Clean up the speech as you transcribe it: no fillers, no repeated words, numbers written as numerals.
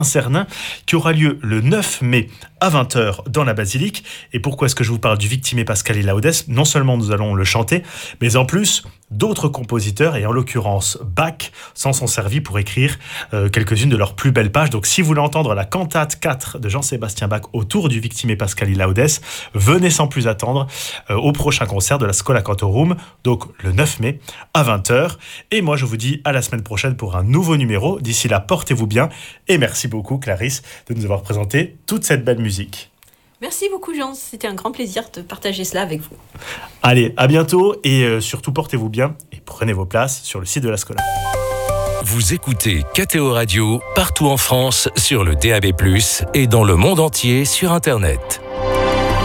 Saint-Cernin qui aura lieu le 9 mai à 20h dans la basilique. Et pourquoi est-ce que je vous parle du Victime Pascali Laudes? Non seulement nous allons le chanter, mais en plus, d'autres compositeurs, et en l'occurrence Bach, s'en sont servis pour écrire quelques-unes de leurs plus belles pages. Donc si vous voulez entendre la cantate 4 de Jean-Sébastien Bach autour du Victime Pascali Laudes, venez sans plus attendre au prochain concert de la Schola Cantorum, donc le 9 mai à 20h. Et moi je vous dis à la semaine prochaine pour un nouveau numéro. D'ici là, portez-vous bien et merci beaucoup Clarisse de nous avoir présenté toute cette belle musique. Merci beaucoup Jean, c'était un grand plaisir de partager cela avec vous. Allez, à bientôt et surtout portez-vous bien et prenez vos places sur le site de la Schola. Vous écoutez KTO Radio partout en France sur le DAB+, et dans le monde entier sur Internet.